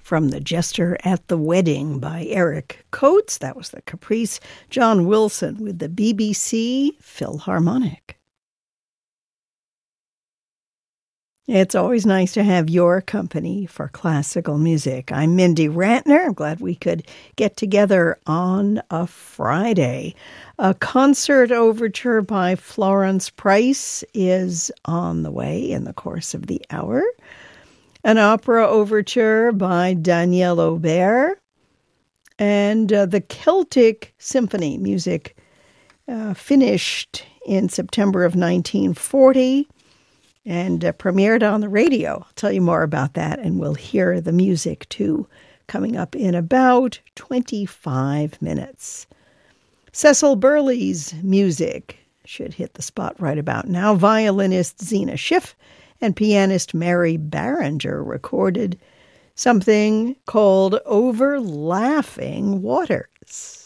From The Jester at the Wedding by Eric Coates. That was the Caprice. John Wilson with the BBC Philharmonic. It's always nice to have your company for classical music. I'm Mindy Rantner. I'm glad we could get together on a Friday. A concert overture by Florence Price is on the way in the course of the hour. An opera overture by Daniel Aubert, and the Celtic Symphony music finished in September of 1940 and premiered on the radio. I'll tell you more about that, and we'll hear the music too coming up in about 25 minutes. Cecil Burley's music should hit the spot right about now. Violinist Zena Schiff and pianist Mary Barringer recorded something called Over Laughing Waters.